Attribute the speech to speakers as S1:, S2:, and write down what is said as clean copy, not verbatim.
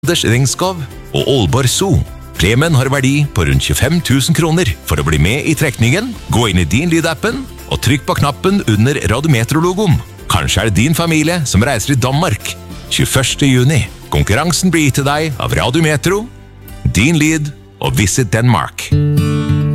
S1: Anders Ringskov og Aalborg Zoo. Premien har verdi på rundt 25 000 kroner. For å bli med i trekningen, gå inn i din lydappen og trykk på knappen under Radiometro-logoen. Kanskje er det din familie som reiser i Danmark. 21. juni. Konkurransen blir gitt til deg av Radiometro, Din Lyd og Visit Denmark.